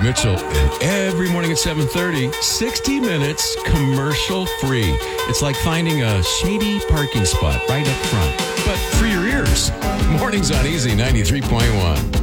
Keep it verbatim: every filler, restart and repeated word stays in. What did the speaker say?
Mitchell, and every morning at seven thirty, sixty minutes commercial free. It's like finding a shady parking spot right up front, but for your ears. Mornings on Easy ninety-three point one.